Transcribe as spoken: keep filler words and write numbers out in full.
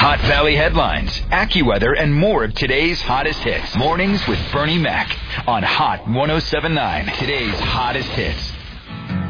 Hot Valley headlines, AccuWeather, and more of today's hottest hits. Mornings with Bernie Mac on Hot ten seventy-nine. Today's hottest hits.